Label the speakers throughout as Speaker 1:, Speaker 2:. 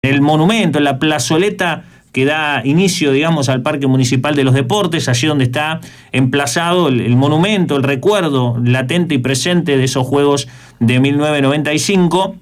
Speaker 1: el monumento, en la plazoleta que da inicio, digamos, al Parque Municipal de los Deportes, allí donde está emplazado el monumento, el recuerdo latente y presente de esos Juegos de 1995,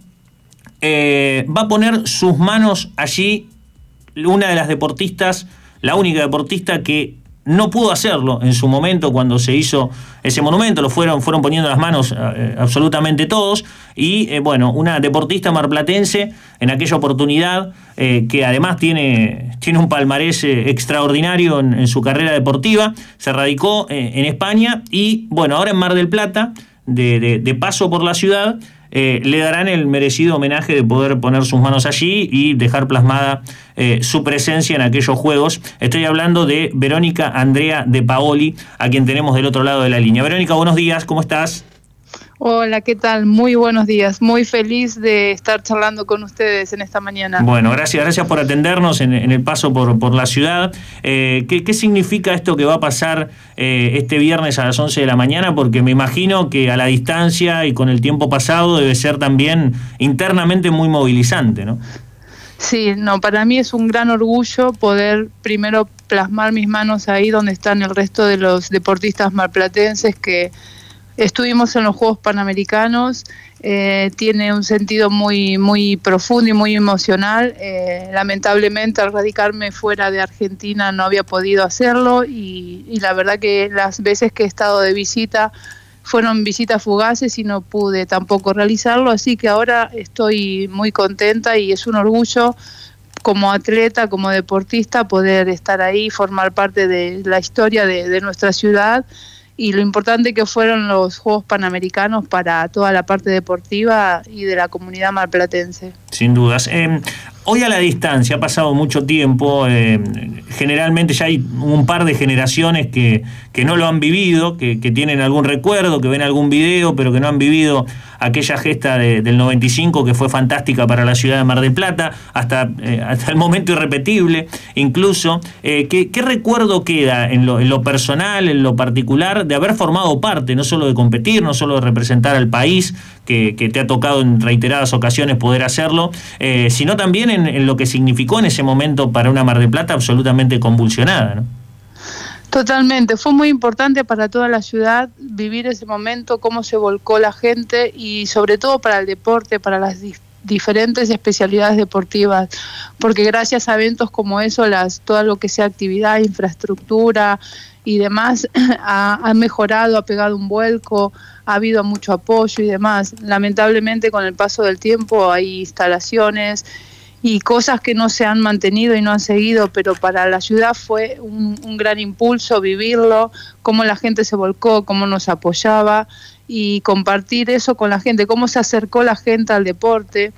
Speaker 1: va a poner sus manos allí una de las deportistas, la única deportista que no pudo hacerlo en su momento cuando se hizo ese monumento. Lo fueron poniendo las manos absolutamente todos. Y bueno, una deportista marplatense en aquella oportunidad, que además tiene un palmarés extraordinario en su carrera deportiva. Se radicó en España y bueno, ahora en Mar del Plata, de paso por la ciudad, le darán el merecido homenaje de poder poner sus manos allí y dejar plasmada su presencia en aquellos Juegos. Estoy hablando de Verónica Andrea De Paoli, a quien tenemos del otro lado de la línea. Verónica, buenos días, ¿cómo estás?
Speaker 2: Hola, ¿qué tal? Muy buenos días. Muy feliz de estar charlando con ustedes en esta mañana.
Speaker 1: Bueno, gracias por atendernos en el paso por la ciudad. ¿Qué significa esto que va a pasar este viernes a las 11 de la mañana? Porque me imagino que a la distancia y con el tiempo pasado debe ser también internamente muy movilizante, ¿no?
Speaker 2: Sí, no, para mí es un gran orgullo poder primero plasmar mis manos ahí donde están el resto de los deportistas marplatenses que estuvimos en los Juegos Panamericanos. Tiene un sentido muy profundo y muy emocional. Lamentablemente, al radicarme fuera de Argentina no había podido hacerlo y la verdad que las veces que he estado de visita fueron visitas fugaces y no pude tampoco realizarlo, así que ahora estoy muy contenta y es un orgullo como atleta, como deportista, poder estar ahí, formar parte de la historia de nuestra ciudad. Y lo importante que fueron los Juegos Panamericanos para toda la parte deportiva y de la comunidad marplatense.
Speaker 1: Sin dudas. Hoy a la distancia, ha pasado mucho tiempo, generalmente ya hay un par de generaciones que no lo han vivido, que tienen algún recuerdo, que ven algún video, pero que no han vivido aquella gesta del 95 que fue fantástica para la ciudad de Mar del Plata, hasta el momento irrepetible incluso. ¿Qué recuerdo queda en lo personal, en lo particular, de haber formado parte, no solo de competir, no solo de representar al país, que te ha tocado en reiteradas ocasiones poder hacerlo, sino también en lo que significó en ese momento para una Mar del Plata absolutamente convulsionada, ¿no?
Speaker 2: Totalmente, fue muy importante para toda la ciudad vivir ese momento, cómo se volcó la gente y sobre todo para el deporte, para las diferentes especialidades deportivas, porque gracias a eventos como eso, todo lo que sea actividad, infraestructura y demás ha mejorado, ha pegado un vuelco, ha habido mucho apoyo y demás. Lamentablemente con el paso del tiempo hay instalaciones y cosas que no se han mantenido y no han seguido, pero para la ciudad fue un gran impulso vivirlo, cómo la gente se volcó, cómo nos apoyaba y compartir eso con la gente, cómo se acercó la gente al deporte.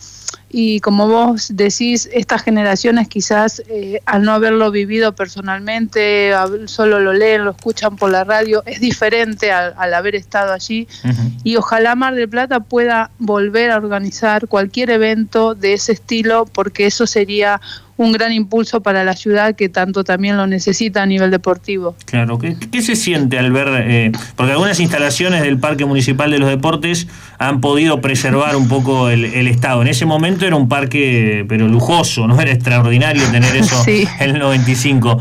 Speaker 2: Y como vos decís, estas generaciones quizás al no haberlo vivido personalmente, solo lo leen, lo escuchan por la radio, es diferente al haber estado allí. Uh-huh. Y ojalá Mar del Plata pueda volver a organizar cualquier evento de ese estilo, porque eso sería un gran impulso para la ciudad que tanto también lo necesita a nivel deportivo.
Speaker 1: Claro, ¿qué se siente al ver? Porque algunas instalaciones del Parque Municipal de los Deportes han podido preservar un poco el estado. En ese momento era un parque, pero lujoso, ¿no? Era extraordinario tener eso sí. En el 95.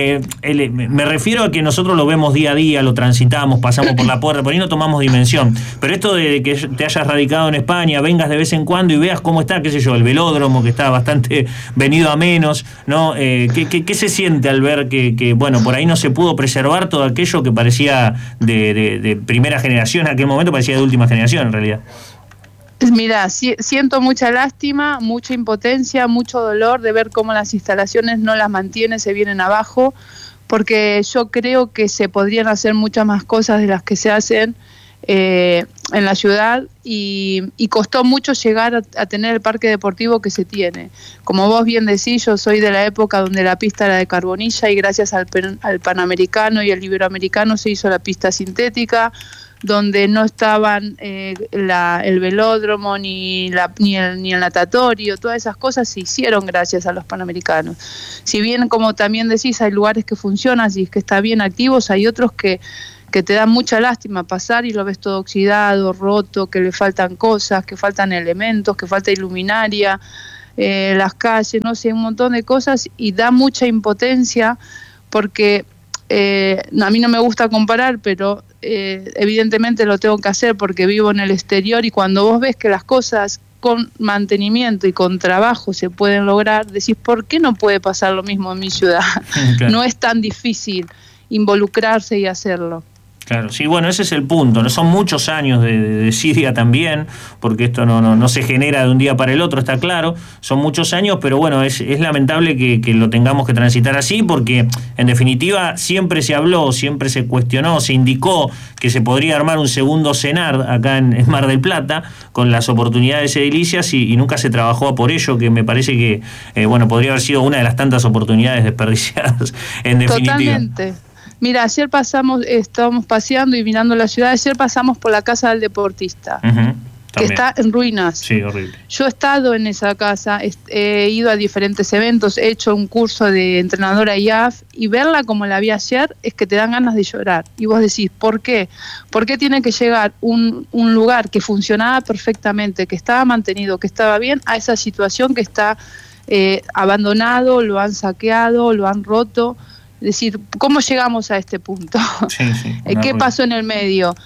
Speaker 1: Me refiero a que nosotros lo vemos día a día, lo transitamos, pasamos por la puerta, por ahí no tomamos dimensión. Pero esto de que te hayas radicado en España, vengas de vez en cuando y veas cómo está, qué sé yo, el velódromo, que está bastante venido a menos, ¿no? ¿Qué se siente al ver que bueno, por ahí no se pudo preservar todo aquello que parecía de primera generación, en aquel momento parecía de última generación en realidad?
Speaker 2: Mira, siento mucha lástima, mucha impotencia, mucho dolor de ver cómo las instalaciones no las mantiene, se vienen abajo, porque yo creo que se podrían hacer muchas más cosas de las que se hacen en la ciudad y costó mucho llegar a tener el parque deportivo que se tiene. Como vos bien decís, yo soy de la época donde la pista era de carbonilla y gracias al Panamericano y al Iberoamericano se hizo la pista sintética, donde no estaban el velódromo ni el natatorio, todas esas cosas se hicieron gracias a los Panamericanos. Si bien, como también decís, hay lugares que funcionan y que están bien activos, hay otros que te da mucha lástima pasar y lo ves todo oxidado, roto, que le faltan cosas, que faltan elementos, que falta iluminaria. las calles, no sé, un montón de cosas, y da mucha impotencia porque a mí no me gusta comparar, pero evidentemente lo tengo que hacer porque vivo en el exterior, y cuando vos ves que las cosas con mantenimiento y con trabajo se pueden lograr, decís, ¿por qué no puede pasar lo mismo en mi ciudad? Okay. No es tan difícil involucrarse y hacerlo.
Speaker 1: Claro, sí, bueno, ese es el punto, ¿no? Son muchos años de Siria también, porque esto no se genera de un día para el otro, está claro, son muchos años, pero bueno, es lamentable que lo tengamos que transitar así, porque en definitiva siempre se habló, siempre se cuestionó, se indicó que se podría armar un segundo CENAR acá en Mar del Plata, con las oportunidades edilicias, y nunca se trabajó por ello, que me parece que, podría haber sido una de las tantas oportunidades desperdiciadas, en definitiva.
Speaker 2: Totalmente. Mira, ayer estábamos paseando y mirando la ciudad, ayer pasamos por la casa del deportista, que está en ruinas.
Speaker 1: Sí, horrible.
Speaker 2: Yo he estado en esa casa, he ido a diferentes eventos, he hecho un curso de entrenadora IAF, y verla como la vi ayer es que te dan ganas de llorar. Y vos decís, ¿por qué? ¿Por qué tiene que llegar un lugar que funcionaba perfectamente, que estaba mantenido, que estaba bien, a esa situación que está abandonado, lo han saqueado, lo han roto? Es decir, ¿cómo llegamos a este punto?
Speaker 1: Sí,
Speaker 2: ¿Qué pasó en el medio?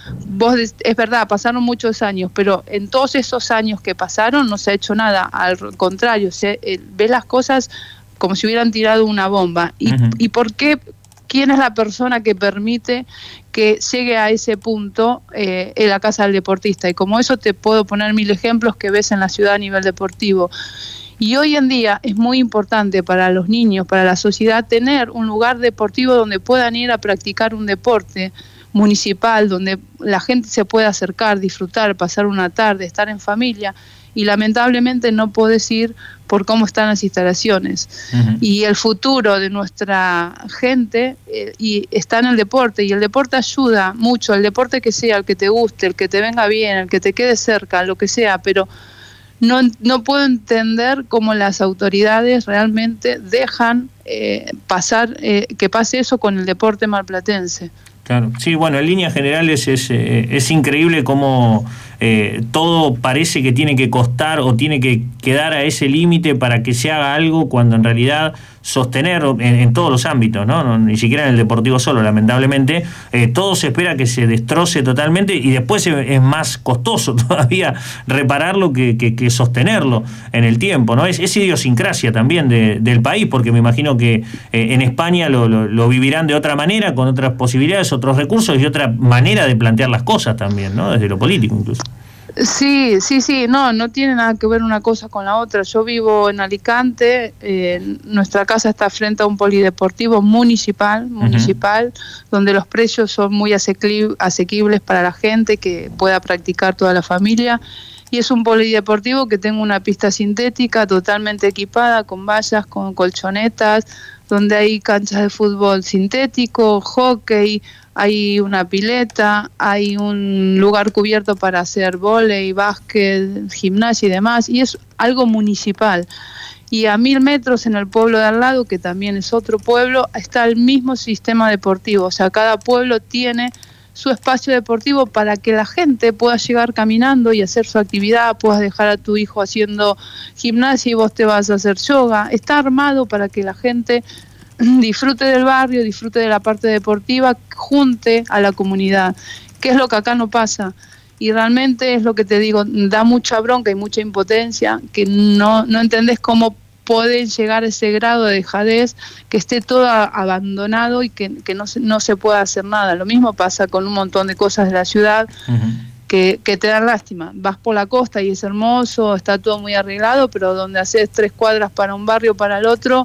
Speaker 2: Es verdad, pasaron muchos años, pero en todos esos años que pasaron no se ha hecho nada. Al contrario, ve las cosas como si hubieran tirado una bomba. ¿Y por qué? ¿Quién es la persona que permite que llegue a ese punto en la casa del deportista? Y como eso te puedo poner 1000 ejemplos que ves en la ciudad a nivel deportivo. Y hoy en día es muy importante para los niños, para la sociedad, tener un lugar deportivo donde puedan ir a practicar un deporte municipal, donde la gente se pueda acercar, disfrutar, pasar una tarde, estar en familia. Y lamentablemente no podés ir por cómo están las instalaciones. Y el futuro de nuestra gente y está en el deporte, y el deporte ayuda mucho, el deporte que sea, el que te guste, el que te venga bien, el que te quede cerca, lo que sea, pero no puedo entender cómo las autoridades realmente dejan que pase eso con el deporte marplatense.
Speaker 1: Claro, sí, bueno, en líneas generales es increíble cómo todo parece que tiene que costar o tiene que quedar a ese límite para que se haga algo, cuando en realidad sostener en todos los ámbitos, ¿no? Ni siquiera en el deportivo solo, lamentablemente, todo se espera que se destroce totalmente, y después es más costoso todavía repararlo que sostenerlo en el tiempo, ¿no? Es idiosincrasia también del país, porque me imagino que en España lo vivirán de otra manera, con otras posibilidades, otros recursos y otra manera de plantear las cosas también, ¿no? Desde lo político incluso.
Speaker 2: Sí, no tiene nada que ver una cosa con la otra. Yo vivo en Alicante, nuestra casa está frente a un polideportivo municipal, donde los precios son muy asequibles para la gente que pueda practicar toda la familia, y es un polideportivo que tengo una pista sintética totalmente equipada, con vallas, con colchonetas, donde hay canchas de fútbol sintético, hockey, hay una pileta, hay un lugar cubierto para hacer vóley, básquet, gimnasia y demás, y es algo municipal. Y a 1000 metros en el pueblo de al lado, que también es otro pueblo, está el mismo sistema deportivo. O sea, cada pueblo tiene su espacio deportivo para que la gente pueda llegar caminando y hacer su actividad, puedas dejar a tu hijo haciendo gimnasia y vos te vas a hacer yoga. Está armado para que la gente disfrute del barrio, disfrute de la parte deportiva, junte a la comunidad, que es lo que acá no pasa. Y realmente es lo que te digo, da mucha bronca y mucha impotencia, que no entendés cómo pueden llegar a ese grado de dejadez, que esté todo abandonado y que no se pueda hacer nada. Lo mismo pasa con un montón de cosas de la ciudad, que te dan lástima. Vas por la costa y es hermoso, está todo muy arreglado, pero donde haces 3 cuadras para un barrio, para el otro,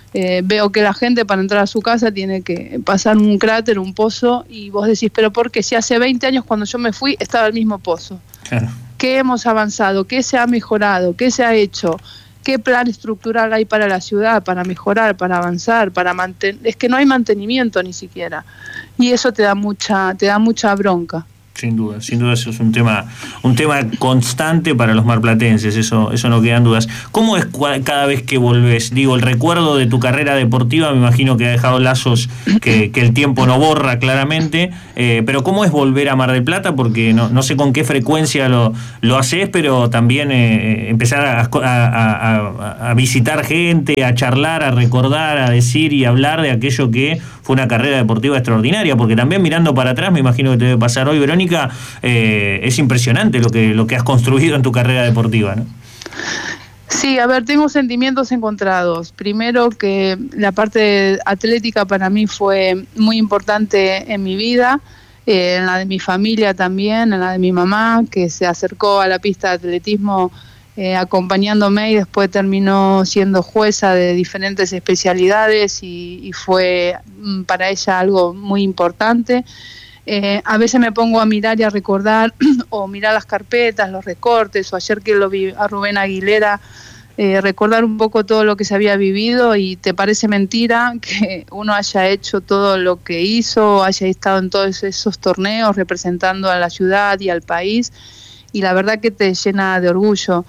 Speaker 2: veo que la gente para entrar a su casa tiene que pasar un cráter, un pozo, y vos decís, pero ¿por qué? Si hace 20 años cuando yo me fui estaba el mismo pozo. Claro. ¿Qué hemos avanzado? ¿Qué se ha mejorado? ¿Qué se ha hecho? ¿Qué plan estructural hay para la ciudad, para mejorar, para avanzar, para mantener? Es que no hay mantenimiento ni siquiera, y eso te da mucha bronca.
Speaker 1: Sin duda eso es un tema constante para los marplatenses, eso no quedan dudas. ¿Cómo es cada vez que volvés? Digo, el recuerdo de tu carrera deportiva me imagino que ha dejado lazos que el tiempo no borra claramente, pero ¿cómo es volver a Mar del Plata? Porque no sé con qué frecuencia lo haces, pero también empezar a visitar gente, a charlar, a recordar, a decir y hablar de aquello que fue una carrera deportiva extraordinaria, porque también mirando para atrás, me imagino que te debe pasar hoy, Verónica, es impresionante lo que has construido en tu carrera deportiva, ¿no?
Speaker 2: Sí, a ver, tengo sentimientos encontrados. Primero que la parte atlética para mí fue muy importante en mi vida, en la de mi familia también, en la de mi mamá, que se acercó a la pista de atletismo acompañándome y después terminó siendo jueza de diferentes especialidades y fue para ella algo muy importante. A veces me pongo a mirar y a recordar o mirar las carpetas, los recortes, o ayer que lo vi a Rubén Aguilera, recordar un poco todo lo que se había vivido y te parece mentira que uno haya hecho todo lo que hizo, haya estado en todos esos torneos representando a la ciudad y al país, y la verdad que te llena de orgullo.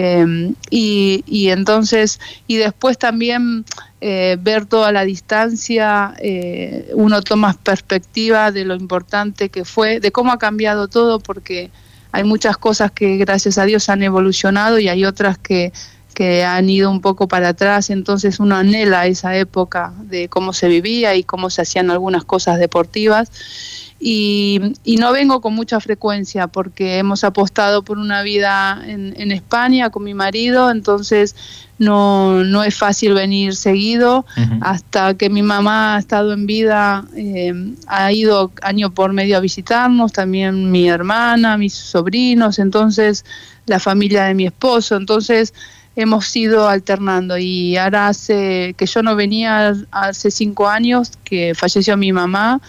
Speaker 2: Y entonces, y después también ver toda la distancia, uno toma perspectiva de lo importante que fue, de cómo ha cambiado todo, porque hay muchas cosas que gracias a Dios han evolucionado y hay otras que han ido un poco para atrás, entonces uno anhela esa época de cómo se vivía y cómo se hacían algunas cosas deportivas. Y no vengo con mucha frecuencia porque hemos apostado por una vida en España con mi marido, entonces no es fácil venir seguido. Uh-huh. Hasta que mi mamá ha estado en vida, ha ido año por medio a visitarnos, también mi hermana, mis sobrinos, entonces la familia de mi esposo, entonces hemos ido alternando, y ahora que yo no venía hace 5 años que falleció mi mamá.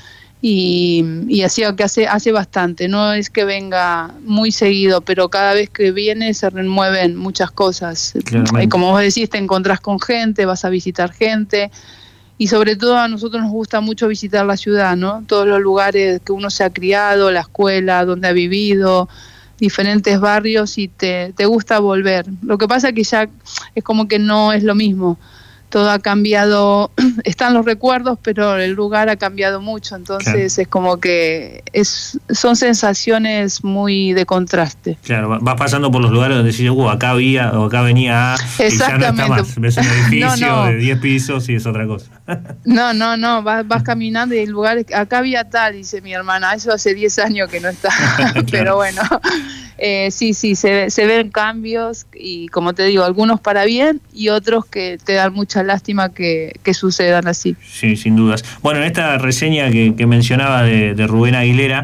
Speaker 2: Y así que hace bastante, no es que venga muy seguido, pero cada vez que viene se remueven muchas cosas. Y como vos decís, te encontrás con gente, vas a visitar gente, y sobre todo a nosotros nos gusta mucho visitar la ciudad, ¿no? Todos los lugares que uno se ha criado, la escuela, donde ha vivido, diferentes barrios, y te gusta volver. Lo que pasa es que ya es como que no es lo mismo. Todo ha cambiado, están los recuerdos, pero el lugar ha cambiado mucho, entonces claro. Es como que son sensaciones muy de contraste.
Speaker 1: Claro, vas pasando por los lugares donde decís, acá había o acá venía, y ya no está más. Ves un edificio de 10 pisos y es otra cosa.
Speaker 2: No, vas caminando y el lugar, acá había tal, dice mi hermana, eso hace 10 años que no está, claro. Pero bueno. Sí, se ven cambios, y como te digo, algunos para bien y otros que te dan mucha lástima que sucedan así.
Speaker 1: Sí, sin dudas. Bueno, en esta reseña que mencionaba de Rubén Aguilera,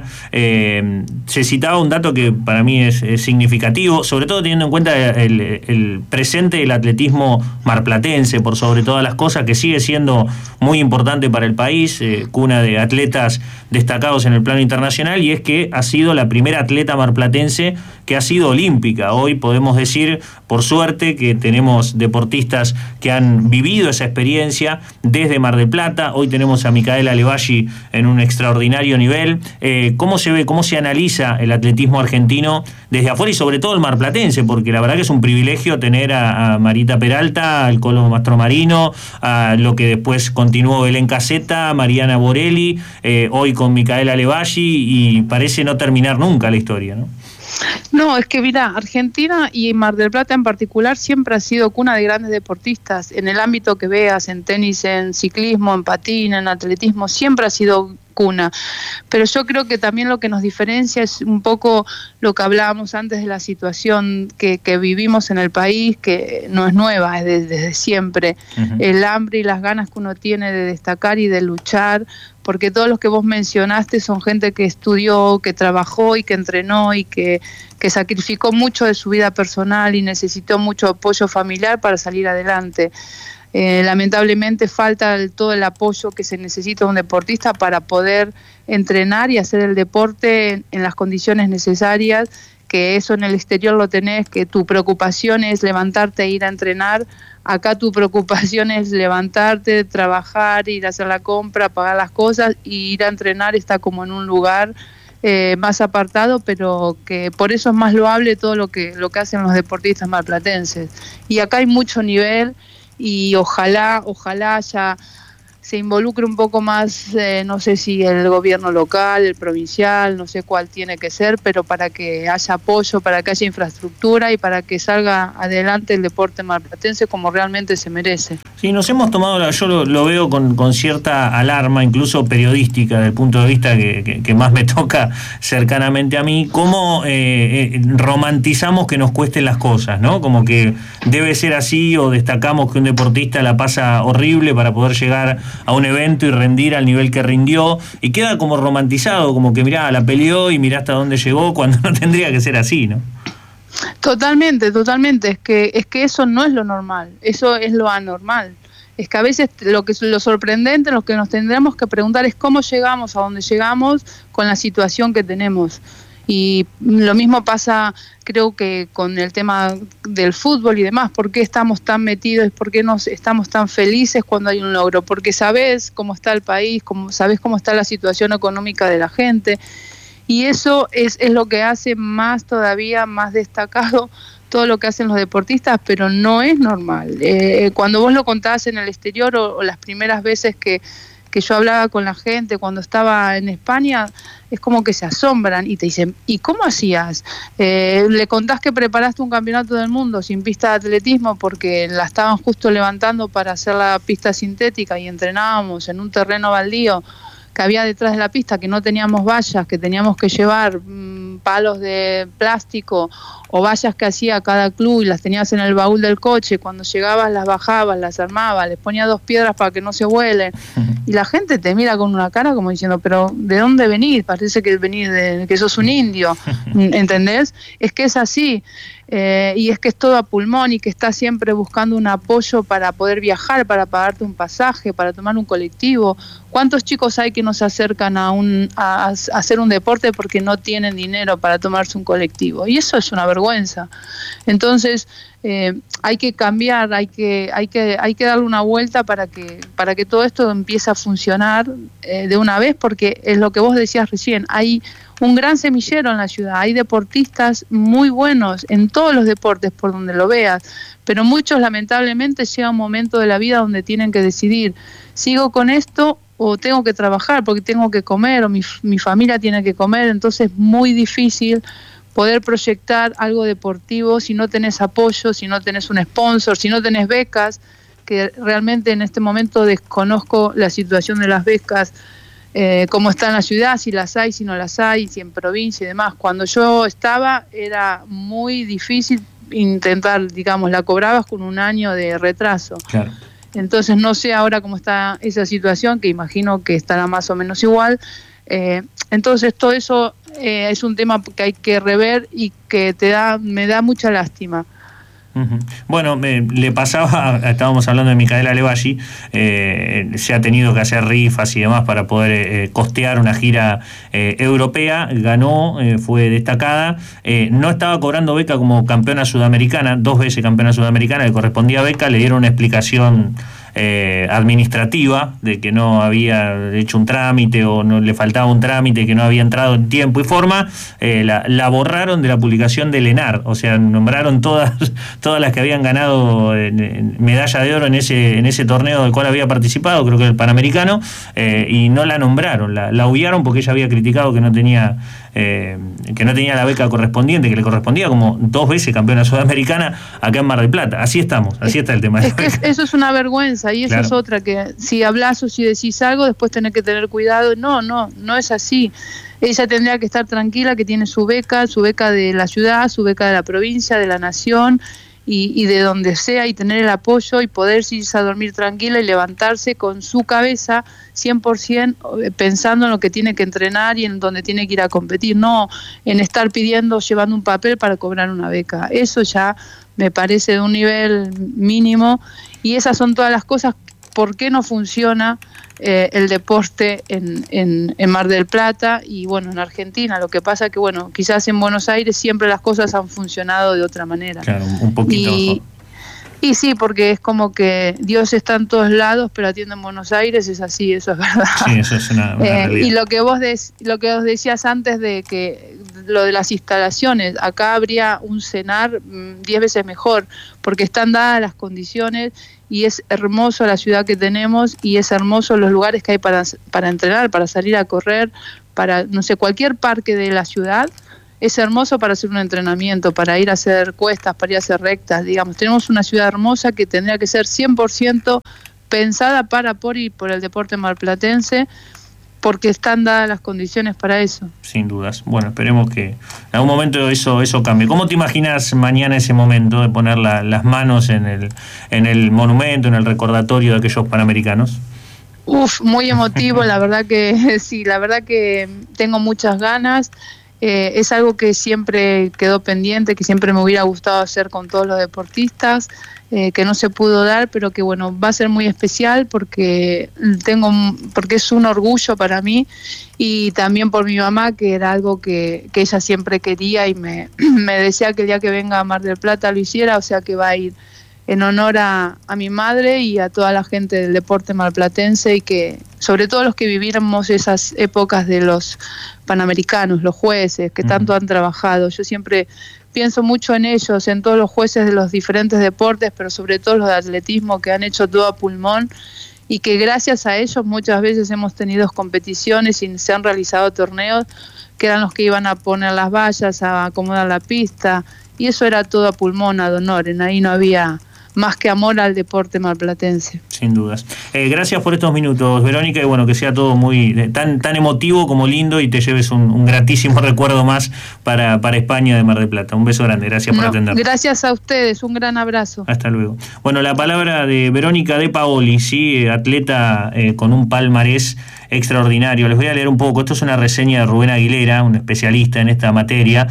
Speaker 1: se citaba un dato que para mí es significativo, sobre todo teniendo en cuenta el presente del atletismo marplatense, por sobre todas las cosas, que sigue siendo muy importante para el país, cuna de atletas destacados en el plano internacional, y es que ha sido la primera atleta marplatense que ha sido olímpica. Hoy podemos decir, por suerte, que tenemos deportistas que han vivido esa experiencia desde Mar del Plata. Hoy tenemos a Micaela Levalli en un extraordinario nivel. ¿Cómo se ve, cómo se analiza el atletismo argentino desde afuera y sobre todo el marplatense? Porque la verdad que es un privilegio tener a Marita Peralta, al Colo Mastromarino, a lo que después continuó Belén Caseta, Mariana Borelli, hoy con Micaela Levalli, y parece no terminar nunca la historia, ¿no?
Speaker 2: No, es que mira, Argentina y Mar del Plata en particular siempre ha sido cuna de grandes deportistas, en el ámbito que veas, en tenis, en ciclismo, en patín, en atletismo, siempre ha sido cuna. Pero yo creo que también lo que nos diferencia es un poco lo que hablábamos antes de la situación que vivimos en el país, que no es nueva, es desde siempre. Uh-huh. El hambre y las ganas que uno tiene de destacar y de luchar, porque todos los que vos mencionaste son gente que estudió, que trabajó y que entrenó y que sacrificó mucho de su vida personal y necesitó mucho apoyo familiar para salir adelante. Lamentablemente falta todo el apoyo que se necesita a un deportista para poder entrenar y hacer el deporte en las condiciones necesarias, que eso en el exterior lo tenés, que tu preocupación es levantarte e ir a entrenar. Acá tu preocupación es levantarte, trabajar, ir a hacer la compra, pagar las cosas, y ir a entrenar está como en un lugar más apartado, pero que por eso es más loable todo lo que hacen los deportistas marplatenses. Y acá hay mucho nivel y ojalá ya se involucre un poco más, no sé si el gobierno local, el provincial, no sé cuál tiene que ser, pero para que haya apoyo, para que haya infraestructura y para que salga adelante el deporte marplatense como realmente se merece.
Speaker 1: Sí, nos hemos tomado, yo lo veo con cierta alarma, incluso periodística, desde el punto de vista que más me toca cercanamente a mí, cómo romantizamos que nos cuesten las cosas, ¿no? Como que debe ser así, o destacamos que un deportista la pasa horrible para poder llegar a un evento y rendir al nivel que rindió, y queda como romantizado, como que mirá, la peleó y mirá hasta dónde llegó, cuando no tendría que ser así, ¿no?
Speaker 2: Totalmente, es que eso no es lo normal, eso es lo anormal. Es que a veces lo sorprendente, lo que nos tendremos que preguntar es cómo llegamos a donde llegamos con la situación que tenemos. Y lo mismo pasa, creo que con el tema del fútbol y demás. ¿Por qué estamos tan metidos? ¿Por qué estamos tan felices cuando hay un logro? Porque sabés cómo está el país, sabés cómo está la situación económica de la gente. Y eso es lo que hace todavía más destacado todo lo que hacen los deportistas, pero no es normal. Cuando vos lo contás en el exterior o las primeras veces que yo hablaba con la gente cuando estaba en España, es como que se asombran y te dicen, ¿y cómo hacías? Le contás que preparaste un campeonato del mundo sin pista de atletismo porque la estaban justo levantando para hacer la pista sintética y entrenábamos en un terreno baldío que había detrás de la pista, que no teníamos vallas, que teníamos que llevar palos de plástico o vallas que hacía cada club y las tenías en el baúl del coche, cuando llegabas las bajabas, las armabas, les ponías 2 piedras para que no se vuelen, y la gente te mira con una cara como diciendo, pero ¿de dónde venís? Parece que venís que sos un indio, ¿entendés? Es que es así, y es que es todo a pulmón y que estás siempre buscando un apoyo para poder viajar, para pagarte un pasaje, para tomar un colectivo. ¿Cuántos chicos hay que nos acercan a hacer un deporte porque no tienen dinero para tomarse un colectivo? Y eso es una vergüenza. Entonces, hay que cambiar, hay que darle una vuelta para que todo esto empiece a funcionar de una vez, porque es lo que vos decías recién, hay un gran semillero en la ciudad, hay deportistas muy buenos en todos los deportes por donde lo veas, pero muchos lamentablemente llega un momento de la vida donde tienen que decidir, ¿sigo con esto o tengo que trabajar porque tengo que comer o mi familia tiene que comer? Entonces es muy difícil poder proyectar algo deportivo si no tenés apoyo, si no tenés un sponsor, si no tenés becas, que realmente en este momento desconozco la situación de las becas, cómo está en la ciudad, si las hay, si no las hay, si en provincia y demás. Cuando yo estaba era muy difícil intentar, digamos, la cobrabas con un año de retraso.
Speaker 1: Claro.
Speaker 2: Entonces no sé ahora cómo está esa situación, que imagino que estará más o menos igual. Entonces todo eso es un tema que hay que rever y que me da mucha lástima.
Speaker 1: Uh-huh. Bueno, le pasaba, estábamos hablando de Micaela Levalli, se ha tenido que hacer rifas y demás para poder costear una gira europea, ganó, fue destacada, no estaba cobrando beca como campeona sudamericana, 2 veces campeona sudamericana, le correspondía beca, le dieron una explicación administrativa de que no había hecho un trámite o no le faltaba un trámite, que no había entrado en tiempo y forma, la borraron de la publicación del ENAR, o sea, nombraron todas las que habían ganado medalla de oro en ese torneo del cual había participado, creo que el Panamericano, y no la nombraron, la obviaron porque ella había criticado que no tenía la beca correspondiente, que le correspondía como 2 veces campeona sudamericana acá en Mar del Plata. Así estamos, así está el tema.
Speaker 2: Es que eso es una vergüenza y eso claro. Es otra, que si hablas o si decís algo, después tenés que tener cuidado. No es así. Ella tendría que estar tranquila, que tiene su beca de la ciudad, su beca de la provincia, de la nación, y de donde sea, y tener el apoyo y poder irse a dormir tranquila y levantarse con su cabeza 100% pensando en lo que tiene que entrenar y en donde tiene que ir a competir, no en estar llevando un papel para cobrar una beca. Eso ya me parece de un nivel mínimo, y esas son todas las cosas. ¿Por qué no funciona el deporte en Mar del Plata y bueno, en Argentina? Lo que pasa que bueno, quizás en Buenos Aires siempre las cosas han funcionado de otra manera.
Speaker 1: Claro, un poquito.
Speaker 2: Y sí, porque es como que Dios está en todos lados, pero atiende en Buenos Aires, es así, eso es verdad.
Speaker 1: Sí, eso es una realidad.
Speaker 2: Y lo que vos decías antes de que lo de las instalaciones, acá habría un cenar 10 veces mejor, porque están dadas las condiciones y es hermoso la ciudad que tenemos y es hermoso los lugares que hay para entrenar, para salir a correr, para, no sé, cualquier parque de la ciudad. Es hermoso para hacer un entrenamiento, para ir a hacer cuestas, para ir a hacer rectas, digamos. Tenemos una ciudad hermosa que tendría que ser 100% pensada por el deporte marplatense, porque están dadas las condiciones para eso.
Speaker 1: Sin dudas. Bueno, esperemos que en algún momento eso cambie. ¿Cómo te imaginas mañana ese momento de poner las manos en el monumento, en el recordatorio de aquellos panamericanos?
Speaker 2: Muy emotivo, la verdad que sí, la verdad que tengo muchas ganas. Es algo que siempre quedó pendiente, que siempre me hubiera gustado hacer con todos los deportistas, que no se pudo dar, pero que bueno, va a ser muy especial porque es un orgullo para mí y también por mi mamá, que era algo que ella siempre quería y me decía que el día que venga a Mar del Plata lo hiciera, o sea que va a ir en honor a mi madre y a toda la gente del deporte marplatense, y que sobre todo los que viviéramos esas épocas de los panamericanos, los jueces que tanto han trabajado. Yo siempre pienso mucho en ellos, en todos los jueces de los diferentes deportes, pero sobre todo los de atletismo, que han hecho todo a pulmón y que gracias a ellos muchas veces hemos tenido competiciones y se han realizado torneos, que eran los que iban a poner las vallas, a acomodar la pista, y eso era todo a pulmón, ad honorem. Ahí no había más que amor al deporte marplatense.
Speaker 1: Sin dudas. Gracias por estos minutos, Verónica, y bueno, que sea todo muy tan emotivo como lindo y te lleves un gratísimo recuerdo más para España de Mar del Plata. Un beso grande, gracias por atendernos.
Speaker 2: Gracias a ustedes, un gran abrazo.
Speaker 1: Hasta luego. Bueno, la palabra de Verónica De Paoli, ¿sí? Atleta con un palmarés extraordinario. Les voy a leer un poco. Esto es una reseña de Rubén Aguilera, un especialista en esta materia.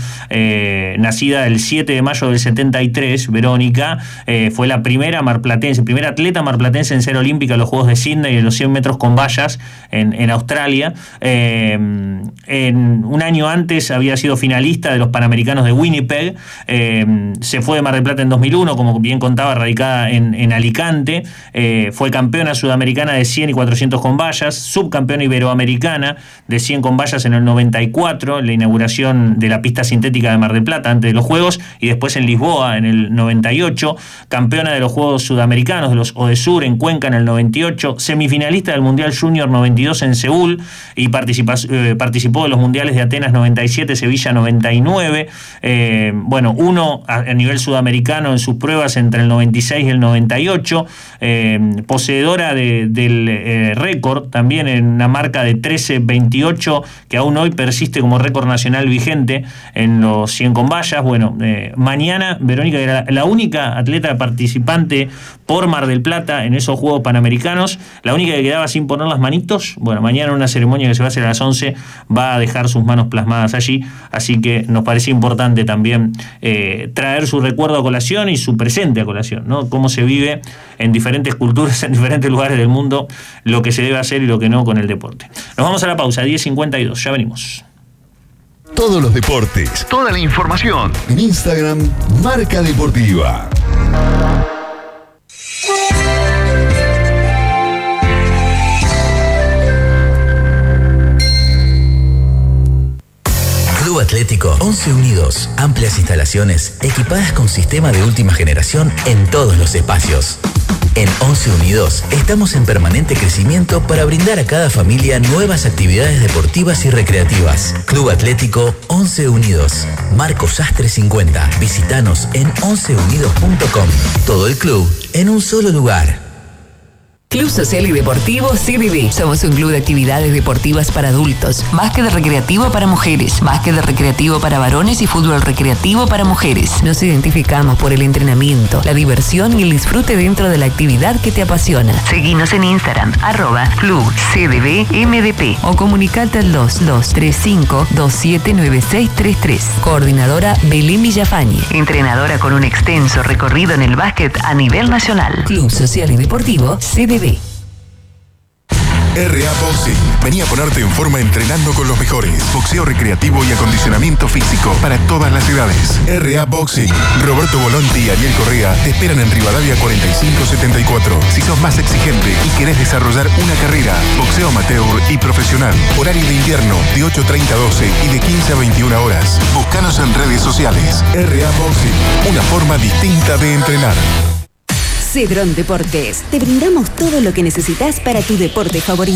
Speaker 1: Nacida el 7 de mayo del 73, Verónica fue la primera atleta marplatense en ser olímpica en los Juegos de Sydney en los 100 metros con vallas en Australia. En un año antes había sido finalista de los Panamericanos de Winnipeg. Se fue de Mar del Plata en 2001, como bien contaba, radicada en Alicante. Fue campeona sudamericana de 100 y 400 con vallas, subcampeona iberoamericana de 100 con vallas en el 94, en la inauguración de la pista sintética de Mar del Plata antes de los Juegos, y después en Lisboa en el 98, campeona de los Juegos Sudamericanos de los ODESUR en Cuenca en el 98, semifinalista del Mundial Junior 92 en Seúl, y participó de los Mundiales de Atenas 97, Sevilla 99, uno a nivel sudamericano en sus pruebas entre el 96 y el 98, poseedora del récord también en una marca de 13.28 que aún hoy persiste como récord nacional vigente en los 100 con vallas. Mañana Verónica era la única atleta participante por Mar del Plata en esos Juegos Panamericanos, la única que quedaba sin poner las manitos. Mañana en una ceremonia que se va a hacer a las 11 va a dejar sus manos plasmadas allí, así que nos parecía importante también traer su recuerdo a colación y su presente a colación, ¿no? Cómo se vive en diferentes culturas, en diferentes lugares del mundo, lo que se debe hacer y lo que no con el deporte. Nos vamos a la pausa, 10:52, ya venimos.
Speaker 3: Todos los deportes, toda la información en Instagram, Marca Deportiva.
Speaker 4: Club Atlético 11 Unidos. Amplias instalaciones equipadas con sistema de última generación en todos los espacios. En 11 Unidos estamos en permanente crecimiento para brindar a cada familia nuevas actividades deportivas y recreativas. Club Atlético 11 Unidos. Marco Sastre 50. Visítanos en 11unidos.com. Todo el club en un solo lugar.
Speaker 5: Club Social y Deportivo CDD. Somos un club de actividades deportivas para adultos, básquet recreativo para mujeres, básquet recreativo para varones y fútbol recreativo para mujeres. Nos identificamos por el entrenamiento, la diversión y el disfrute dentro de la actividad que te apasiona. Seguinos en Instagram, @clubcddmdp, o comunicate al 2235-279633. Coordinadora Belén Villafañe, entrenadora con un extenso recorrido en el básquet a nivel nacional. Club Social y Deportivo CDD.
Speaker 3: RA Boxing. Vení a ponerte en forma entrenando con los mejores. Boxeo recreativo y acondicionamiento físico para todas las edades. RA Boxing. Roberto Volonti y Ariel Correa te esperan en Rivadavia 4574. Si sos más exigente y querés desarrollar una carrera, boxeo amateur y profesional. Horario de invierno de 8:30 a 12 y de 15 a 21 horas. Búscanos en redes sociales. RA Boxing. Una forma distinta de entrenar.
Speaker 6: Cedrón Deportes. Te brindamos todo lo que necesitas para tu deporte favorito.